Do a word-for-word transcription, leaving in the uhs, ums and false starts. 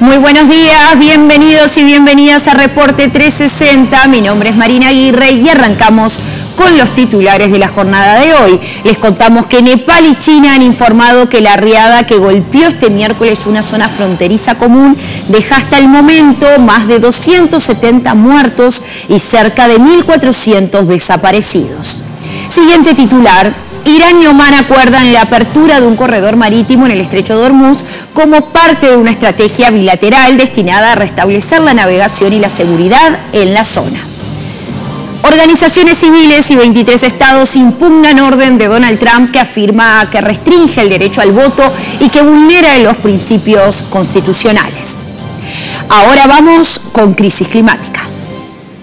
Muy buenos días, bienvenidos y bienvenidas a Reporte trescientos sesenta. Mi nombre es Marina Aguirre y arrancamos con los titulares de la jornada de hoy. Les contamos que Nepal y China han informado que la riada que golpeó este miércoles una zona fronteriza común deja hasta el momento más de doscientos setenta muertos y cerca de mil cuatrocientos desaparecidos. Siguiente titular. Irán y Omán acuerdan la apertura de un corredor marítimo en el estrecho de Hormuz como parte de una estrategia bilateral destinada a restablecer la navegación y la seguridad en la zona. Organizaciones civiles y veintitrés estados impugnan orden de Donald Trump que afirma que restringe el derecho al voto y que vulnera los principios constitucionales. Ahora vamos con crisis climática.